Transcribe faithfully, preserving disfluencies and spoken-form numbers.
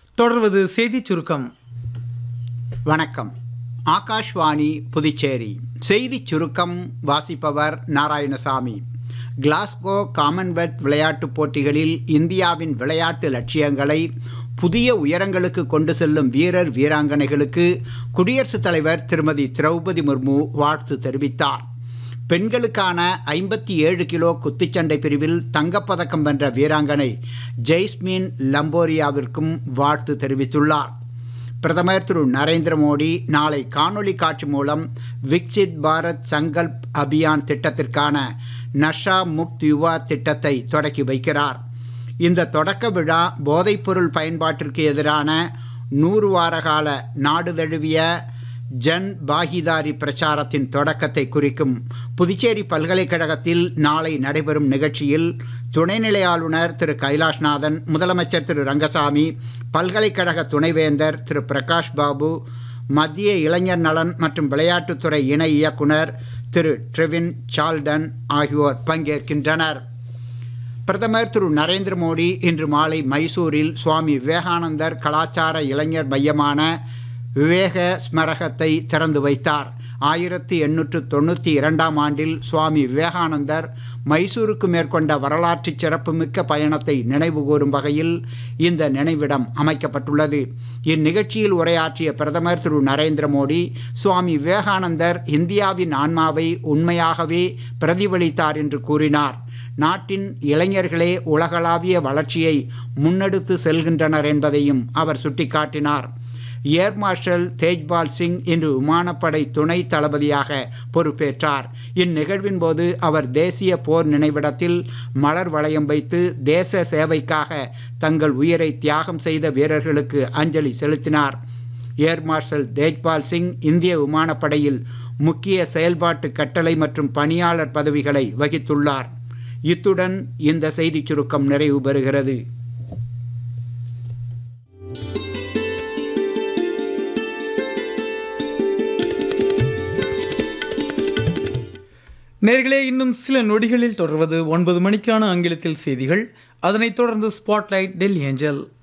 தொடர்வது செய்திச் சுருக்கம். வணக்கம். ஆகாஷ்வாணி புதுச்சேரி செய்திச் சுருக்கம் வாசிப்பவர் நாராயணசாமி. கிளாஸ்கோ காமன்வெல்த் விளையாட்டுப் போட்டிகளில் இந்தியாவின் விளையாட்டு லட்சியங்களை புதிய உயரங்களுக்கு கொண்டு செல்லும் வீரர் வீராங்கனைகளுக்கு குடியரசுத் தலைவர் திருமதி திரௌபதி முர்மு வாழ்த்து தெரிவித்தார். பெண்களுக்கான ஐம்பத்தி ஏழு கிலோ குத்துச்சண்டை பிரிவில் தங்கப்பதக்கம் வென்ற வீராங்கனை ஜெய்ஸ்மின் லம்போரியாவிற்கும் வாழ்த்து தெரிவித்துள்ளார். பிரதமர் திரு நரேந்திர மோடி நாளை காணொலி காட்சி மூலம் விக்சித் பாரத் சங்கல்ப் அபியான் திட்டத்திற்கான நஷா முக்த் யுவா திட்டத்தை தொடக்கி வைக்கிறார். இந்த தொடக்க விழா போதைப்பொருள் பயன்பாட்டிற்கு எதிரான நூறு வார கால நாடு தழுவிய ஜன் பாகிதாரி பிரச்சாரத்தின் தொடக்கத்தை குறிக்கும். புதுச்சேரி பல்கலைக்கழகத்தில் நாளை நடைபெறும் நிகழ்ச்சியில் துணைநிலை ஆளுநர் திரு கைலாஷ்நாதன், முதலமைச்சர் திரு ரங்கசாமி, பல்கலைக்கழக துணைவேந்தர் திரு பிரகாஷ் பாபு, மத்திய இளைஞர் நலன் மற்றும் விளையாட்டுத்துறை இணை இயக்குனர் திரு ட்ரெவின் சால்டன் ஆகியோர் பங்கேற்கின்றனர். பிரதமர் திரு நரேந்திர மோடி இன்று மாலை மைசூரில் சுவாமி விவேகானந்தர் கலாச்சார இளைஞர் மையமான விவேக ஸ்மரகத்தை திறந்து வைத்தார். ஆயிரத்தி எண்ணூற்று தொண்ணூற்றி இரண்டாம் ஆண்டில் சுவாமி விவேகானந்தர் மைசூருக்கு மேற்கொண்ட வரலாற்று சிறப்புமிக்க பயணத்தை நினைவுகூரும் வகையில் இந்த நினைவிடம் அமைக்கப்பட்டுள்ளது. இந்நிகழ்ச்சியில் உரையாற்றிய பிரதமர் திரு நரேந்திர மோடி, சுவாமி விவேகானந்தர் இந்தியாவின் ஆன்மாவை உண்மையாகவே பிரதிபலித்தார் என்று கூறினார். நாட்டின் இளைஞர்களே உலகளாவிய வளர்ச்சியை முன்னெடுத்து செல்கின்றனர் என்பதையும் அவர் சுட்டிக்காட்டினார். ஏர் மார்ஷல் தேஜ்பால் சிங் இன்று விமானப்படை துணை தளபதியாக பொறுப்பேற்றார். இந்நிகழ்வின் போது அவர் தேசிய போர் நினைவிடத்தில் மலர் வளையம் வைத்து தேச சேவைக்காக தங்கள் உயிரை தியாகம் செய்த வீரர்களுக்கு அஞ்சலி செலுத்தினார். ஏர் மார்ஷல் தேஜ்பால் சிங் இந்திய விமானப்படையில் முக்கிய செயல்பாட்டு கட்டளை மற்றும் பணியாளர் பதவிகளை வகித்துள்ளார். இத்துடன் இந்த செய்திச் சுருக்கம் நிறைவு பெறுகிறது. நேர்களே, இன்னும் சில நொடிகளில் தொடர்வது ஒன்பது மணிக்கான ஆங்கிலத்தில் செய்திகள். அதனைத் தொடர்ந்து ஸ்பாட்லைட் டெல்லி ஏஞ்சல்.